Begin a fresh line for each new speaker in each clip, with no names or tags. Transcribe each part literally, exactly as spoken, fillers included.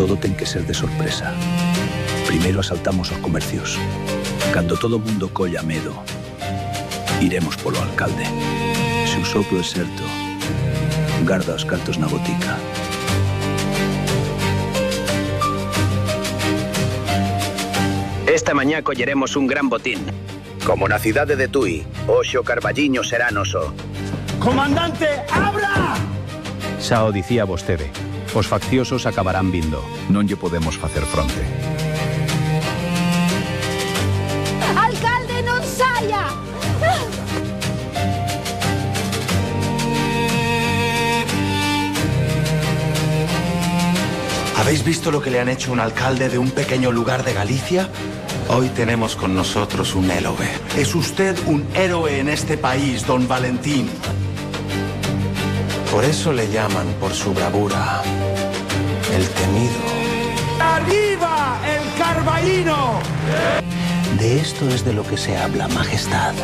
Todo ten que ser de sorpresa. Primeiro asaltamos os comercios. Cando todo o mundo colla medo, iremos polo alcalde. Se o soplo é certo, garda os cartos na botica.
Esta mañá colleremos un gran botín. Como na cidade de Tui, hoxe o Carballiño será noso.
Comandante, abra!
Xa o dicía vostede. Os facciosos acabarán vindo.
Non lle podemos facer fronte.
Alcalde, non saia!
¿Habéis visto lo que le han hecho a un alcalde de un pequeño lugar de Galicia? Hoy tenemos con nosotros un héroe. Es usted un héroe en este país, don Valentín. Por eso le llaman por su bravura. El temido.
¡Arriba el Carballino!
De esto es de lo que se habla, majestad.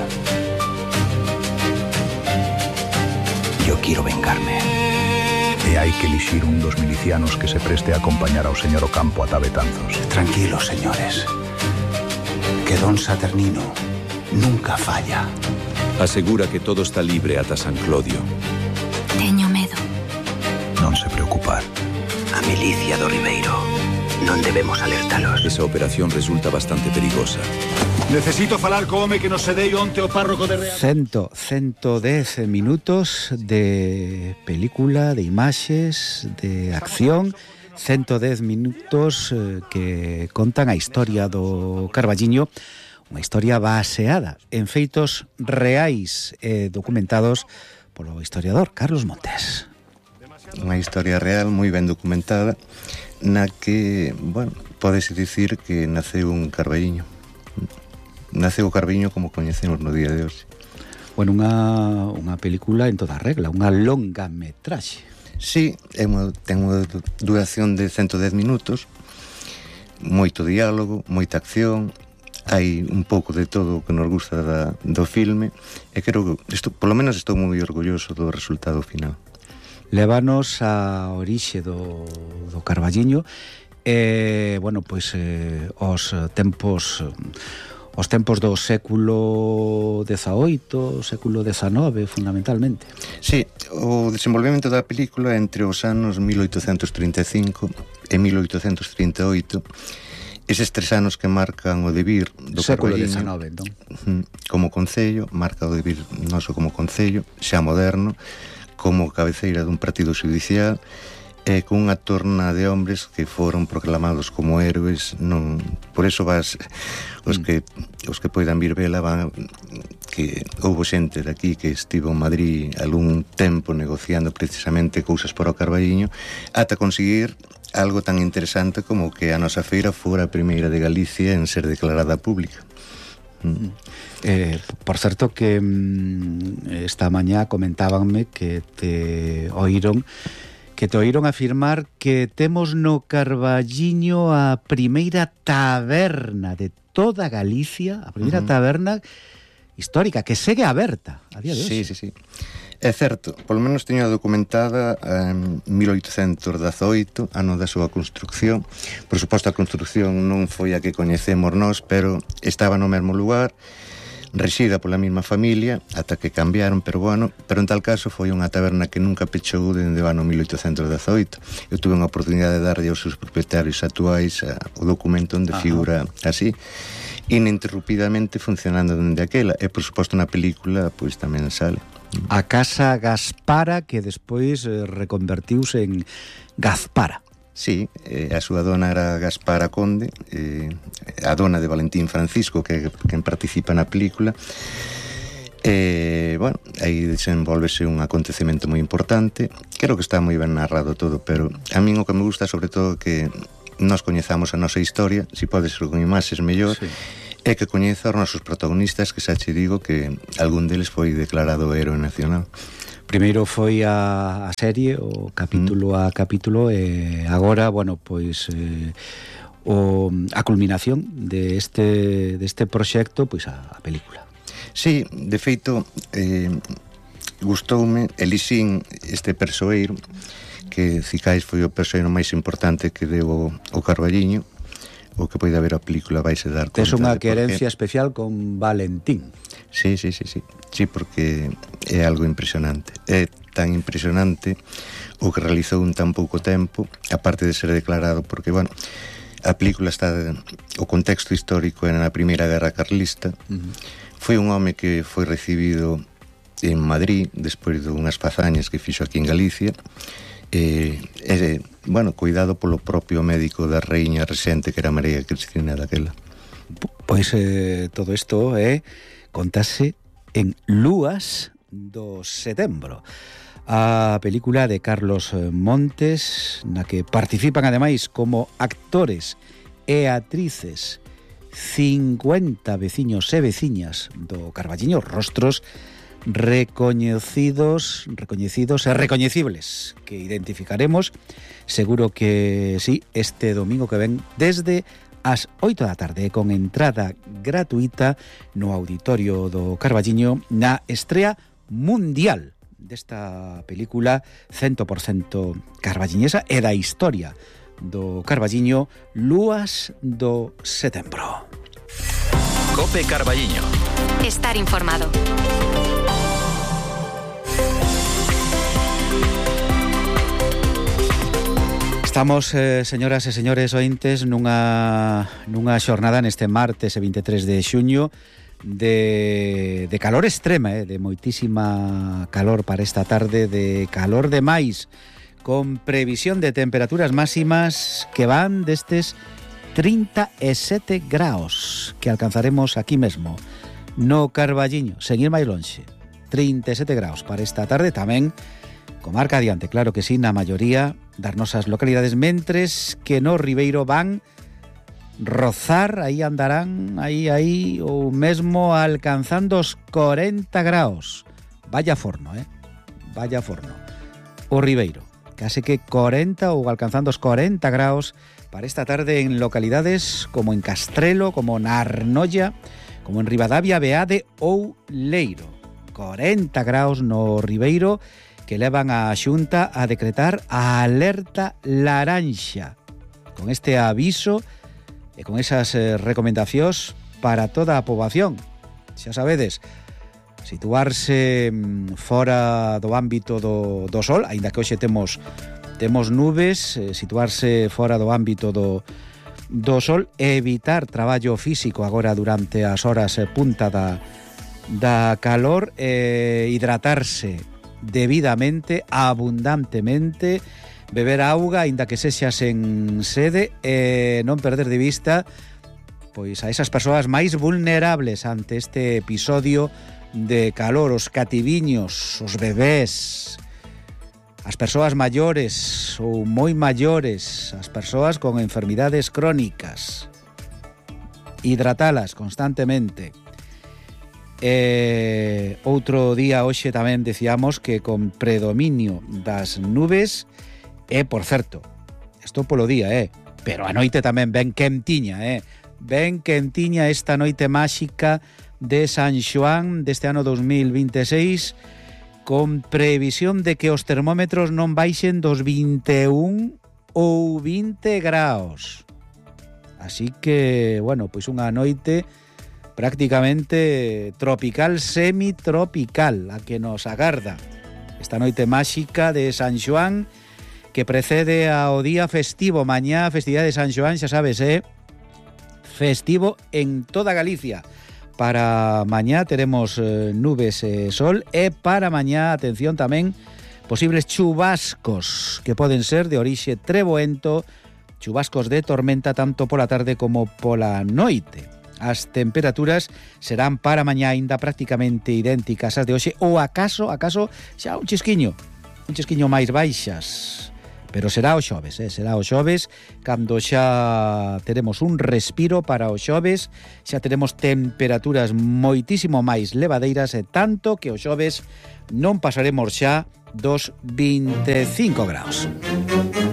Yo quiero vengarme.
E hai que elixir un dos milicianos que se preste a acompañar ao señor Ocampo ata Betanzos.
Tranquilos, señores. Que don Saturnino nunca falla.
Asegura que todo está libre ata San Clodio.
Teño medo.
Non se preocupar.
A milicia do Ribeiro. Non debemos alertalos.
Esa operación resulta bastante perigosa.
Necesito falar co home que nos cedei onte o párroco de Real.
Cento, ciento dez minutos de película, de imaxes, de acción, ciento dez minutos eh, que contan a historia do Carballiño, unha historia baseada en feitos reais e eh, documentados polo historiador Carlos Montes.
Unha historia real moi ben documentada na que, bueno, pódese dicir que naceu un Carballiño. Naceu o Carballiño como coñecemos no día de hoxe.
Bueno, unha, unha película en toda regla, unha longa metraxe.
Sí, é unha, ten unha duración de ciento dez minutos, moito diálogo, moita acción, hai un pouco de todo o que nos gusta da, do filme, e creo que, isto, polo menos estou moi orgulloso do resultado final.
Lévanos a orixe do, do Carballiño e, bueno, pois eh, os tempos os tempos do século dezaoito, século dezanove, fundamentalmente.
Sí, o desenvolvemento da película entre os anos mil oitocentos trinta e cinco e mil oitocentos trinta e oito, eses tres anos que marcan o devir do
século
Carballiño
dezanove, entón.
Como concello, marca o devir noso como concello, xa moderno, como cabeceira dun partido judicial, e con unha torna de hombres que foron proclamados como héroes. Non, por eso vas os que os que poidan vir vela van, que houbo xente de aquí que estivo en Madrid algún tempo negociando precisamente cousas para o Carballiño ata conseguir algo tan interesante como que a nosa feira fora a primeira de Galicia en ser declarada pública.
Mm. Eh, por certo que mm, esta mañá comentábanme que te oíron que te oíron afirmar que temos no Carballiño a primeira taberna de toda Galicia, a primeira uh-huh. taberna histórica que segue aberta a día de hoxe.
Sí, sí, sí. É certo, polo menos teño documentada en mil oitocentos dezaoito, ano da súa construcción. Por suposto, a construcción non foi a que coñecemos nós, pero estaba no mesmo lugar, rexida pola mesma familia, ata que cambiaron, pero bueno, pero en tal caso foi unha taberna que nunca pechou dende o ano mil oitocentos dezaoito. Eu tuve unha oportunidade de darlle aos seus propietarios actuais a, o documento onde Ajá. figura así, ininterrumpidamente funcionando dende aquela, e por suposto na película pois tamén sale.
A Casa Gaspara, que despois eh, reconvertiuse en Gazpara.
Sí, eh, a súa dona era Gaspara Conde, eh, a dona de Valentín Francisco, que quen participa na película. E, bueno, aí desenvolvese un acontecemento moi importante. Creo que está moi ben narrado todo, pero a min o que me gusta sobre todo que nos coñezamos a nosa historia, si pode ser con imaxes mellor, sí. E que coñeza os nosos protagonistas, que xa che digo que algún deles foi declarado héroe nacional.
Primeiro foi a, a serie, o capítulo mm. a capítulo, e agora, bueno, pois eh, o, a culminación de este, de este proxecto, pois a, a película.
Sí, de feito, eh, gustoume, elixín este persoeiro que Cicais foi o persoeiro máis importante que deu o, o Carballiño. O que pode haber a película vais a dar conta.
Tes unha querencia especial con Valentín.
Sí, sí, sí, sí. Sí, porque é algo impresionante. É tan impresionante o que realizou en tan pouco tempo, aparte de ser declarado, porque, bueno, a película está... O contexto histórico era na Primeira Guerra Carlista. Uh-huh. Foi un home que foi recibido en Madrid, despois de unhas fazañas que fixo aquí en Galicia, e, e bueno, cuidado polo propio médico da reiña rexente, que era María Cristina daquela.
Pois eh, todo isto é eh, contase en Lúas do Setembro, a película de Carlos Montes, na que participan ademais como actores e actrices cincuenta veciños e veciñas do Carballiño, rostros recoñecidos, recoñecidos e recoñecibles, que identificaremos seguro que sí, este domingo que ven desde as oito da tarde, con entrada gratuita no auditorio do Carballiño, na estrea mundial desta película cen por cento carballiñesa e da historia do Carballiño, Lúas do Setembro.
Cope Carballiño.
Estar informado.
Estamos, eh, señoras e señores ointes, nunha, nunha xornada neste martes e veintitrés de xuño de, de calor extrema, eh, de moitísima calor para esta tarde, de calor de máis, con previsión de temperaturas máximas que van destes trinta e sete graos que alcanzaremos aquí mesmo, no Carballiño, seguir máis lonxe, trinta e sete graos para esta tarde, tamén comarca adiante, claro que sí, na maioría das nosas localidades, mentres que no Ribeiro van rozar, aí andarán, aí, aí, ou mesmo alcanzando os cuarenta graos. Vaya forno, eh? Vaya forno. O Ribeiro, case que cuarenta ou alcanzando os cuarenta graos para esta tarde en localidades como en Castrelo, como na Arnolla, como en Ribadavia, Beade ou Leiro. cuarenta graos no Ribeiro, que levan a Xunta a decretar a alerta laranxa, con este aviso e con esas eh, recomendacións para toda a poboación. Xa sabedes, situarse fora do ámbito do, do sol, aínda que hoxe temos temos nubes, eh, situarse fora do ámbito do, do sol, evitar traballo físico agora durante as horas eh, punta da, da calor, e eh, hidratarse debidamente, abundantemente, beber auga, aínda que sexa sen sede, e non perder de vista pois a esas persoas máis vulnerables ante este episodio de calor, os cativiños, os bebés, as persoas maiores ou moi maiores, as persoas con enfermidades crónicas. Hidratalas constantemente. E outro día hoxe tamén decíamos que con predominio das nubes, e por certo, isto polo día, eh, pero a noite tamén ben quentiña, eh, ben quentiña esta noite máxica de San Xoán deste ano dos mil veintiséis, con previsión de que os termómetros non baixen dos vinte e un ou vinte graos. Así que, bueno, pois unha noite prácticamente tropical, semitropical, a que nos agarda esta noite máxica de San Xoán, que precede ao día festivo. Mañá, festividade de San Xoán, xa sabes, eh? Festivo en toda Galicia. Para mañá teremos eh, nubes e sol, e para mañá, atención tamén, posibles chubascos que poden ser de orixe treboento, chubascos de tormenta tanto pola tarde como pola noite. As temperaturas serán para mañá aínda prácticamente idénticas ás de hoxe, ou acaso, acaso xa un chisquiño, un chisquiño máis baixas, pero será o xoves, eh? será o xoves, cando xa teremos un respiro para o xoves, xa teremos temperaturas moitísimo máis levadeiras, e tanto que o xoves non pasaremos xa dos vinte e cinco graos.